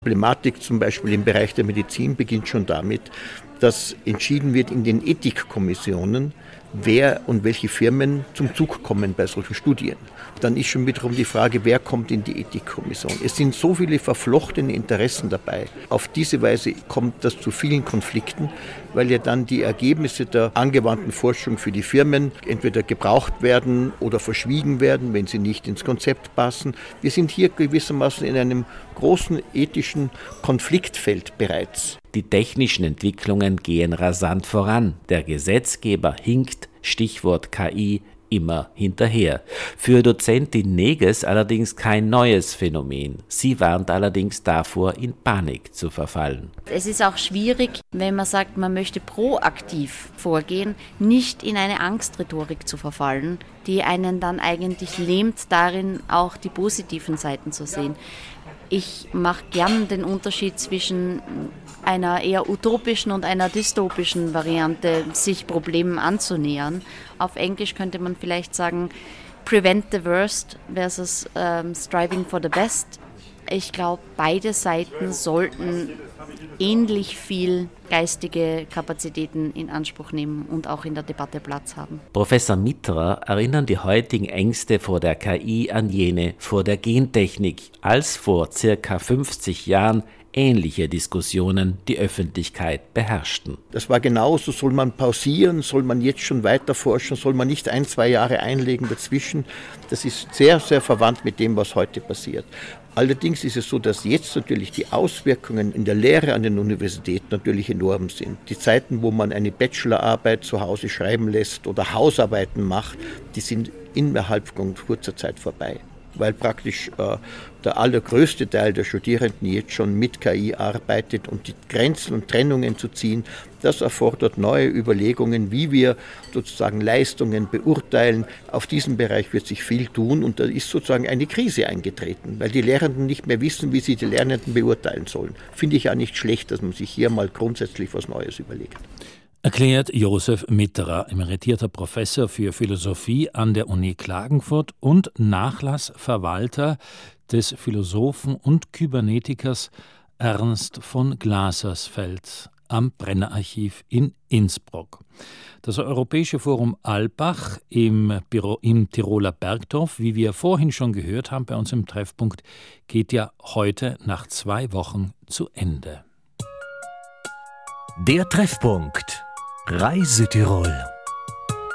Problematik zum Beispiel im Bereich der Medizin beginnt schon damit, dass entschieden wird in den Ethikkommissionen, wer und welche Firmen zum Zug kommen bei solchen Studien. Dann ist schon wiederum die Frage, wer kommt in die Ethikkommission. Es sind so viele verflochtene Interessen dabei. Auf diese Weise kommt das zu vielen Konflikten, weil ja dann die Ergebnisse der angewandten Forschung für die Firmen entweder gebraucht werden oder verschwiegen werden, wenn sie nicht ins Konzept passen. Wir sind hier gewissermaßen in einem großen ethischen Konfliktfeld bereits. Die technischen Entwicklungen gehen rasant voran. Der Gesetzgeber hinkt, Stichwort KI, immer hinterher. Für Dozentin Neges allerdings kein neues Phänomen. Sie warnt allerdings davor, in Panik zu verfallen. Es ist auch schwierig, wenn man sagt, man möchte proaktiv vorgehen, nicht in eine Angstrhetorik zu verfallen, die einen dann eigentlich lähmt darin, auch die positiven Seiten zu sehen. Ich mache gern den Unterschied zwischen einer eher utopischen und einer dystopischen Variante, sich Problemen anzunähern. Auf Englisch könnte man vielleicht sagen, prevent the worst versus striving for the best. Ich glaube, beide Seiten sollten ähnlich viel geistige Kapazitäten in Anspruch nehmen und auch in der Debatte Platz haben. Professor Mitterer erinnern die heutigen Ängste vor der KI an jene vor der Gentechnik, als vor circa 50 Jahren ähnliche Diskussionen die Öffentlichkeit beherrschten. Das war genauso, soll man pausieren, soll man jetzt schon weiter forschen, soll man nicht 1-2 Jahre einlegen dazwischen. Das ist sehr, sehr verwandt mit dem, was heute passiert. Allerdings ist es so, dass jetzt natürlich die Auswirkungen in der Lehre an den Universitäten natürlich enorm sind. Die Zeiten, wo man eine Bachelorarbeit zu Hause schreiben lässt oder Hausarbeiten macht, die sind innerhalb von kurzer Zeit vorbei. Weil praktisch der allergrößte Teil der Studierenden jetzt schon mit KI arbeitet und die Grenzen und Trennungen zu ziehen, das erfordert neue Überlegungen, wie wir sozusagen Leistungen beurteilen. Auf diesem Bereich wird sich viel tun und da ist sozusagen eine Krise eingetreten, weil die Lehrenden nicht mehr wissen, wie sie die Lernenden beurteilen sollen. Finde ich ja nicht schlecht, dass man sich hier mal grundsätzlich was Neues überlegt. Erklärt Josef Mitterer, emeritierter Professor für Philosophie an der Uni Klagenfurt und Nachlassverwalter des Philosophen und Kybernetikers Ernst von Glasersfeld am Brenner-Archiv in Innsbruck. Das Europäische Forum Alpbach im Tiroler Bergdorf, wie wir vorhin schon gehört haben bei uns im Treffpunkt, geht ja heute nach 2 Wochen zu Ende. Der Treffpunkt Reise Tirol.